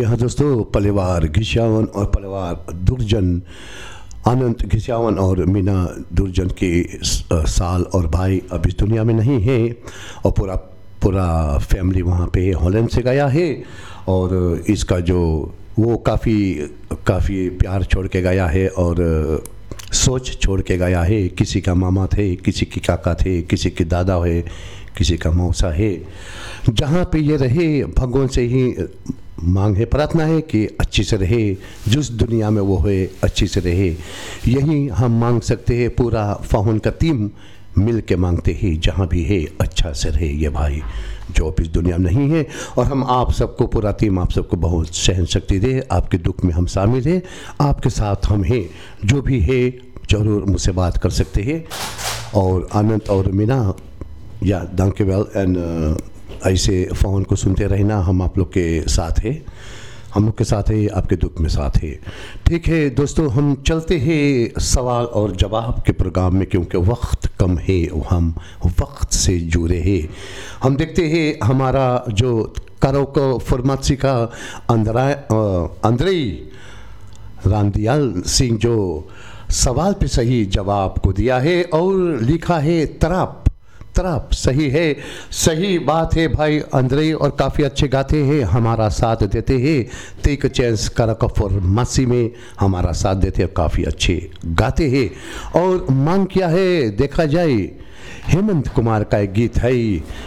जी हाँ दोस्तों, परिवार घिसियावन और परिवार दुर्जन, अनंत घिसियावन और मीना दुर्जन के साल और भाई अब इस दुनिया में नहीं है और पूरा पूरा फैमिली वहाँ पे हॉलैंड से गया है। और इसका जो वो काफ़ी प्यार छोड़ के गया है और सोच छोड़ के गया है। किसी का मामा थे, किसी के काका थे, किसी के दादा है, किसी का मौसा है। जहाँ पे ये रहे भगवान से ही मांग है, प्रार्थना है कि अच्छी से रहे, जिस दुनिया में वो है अच्छी से रहे। यही हम मांग सकते हैं, पूरा फाहुन का टीम मिल के मांगते हैं जहाँ भी है अच्छा से रहे ये भाई जो अब इस दुनिया में नहीं है। और हम आप सबको, पूरा टीम आप सबको बहुत सहन शक्ति दे, आपके दुख में हम शामिल हैं, आपके साथ हम हैं। जो भी है ज़रूर मुझसे बात कर सकते हैं। और आनंद और मीना या दांकेवेल एंड ऐसे फ़ोन को सुनते रहना, हम आप लोग के साथ है, हम लोग के साथ है, आपके दुख में साथ है। ठीक है दोस्तों, हम चलते हैं सवाल और जवाब के प्रोग्राम में, क्योंकि वक्त कम है, हम वक्त से जुड़े हैं। हम देखते हैं हमारा जो कारोको फॉर्मेसी का अंद्रेई रामदयाल सिंह जो सवाल पे सही जवाब को दिया है और लिखा है तराप सही है, सही बात है भाई अंद्रे, और काफ़ी अच्छे गाते हैं, हमारा साथ देते हैं। टेक चांस कारोको फॉर्मेसी में हमारा साथ देते हैं, काफ़ी अच्छे गाते हैं। और मांग क्या है देखा जाए, हेमंत कुमार का एक गीत है,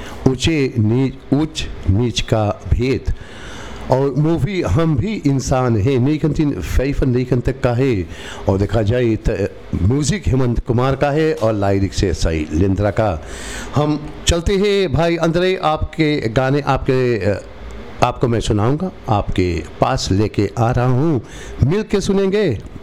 ऊंच नीच का भेद। और मूवी हम भी इंसान है, 1995 तक का है। और देखा जाए तो म्यूज़िक हेमंत कुमार का है और लाइरिक से सही लिंद्रा का। हम चलते हैं भाई अंद्रे, आपके गाने आपको मैं सुनाऊंगा, आपके पास लेके आ रहा हूँ, मिल के सुनेंगे।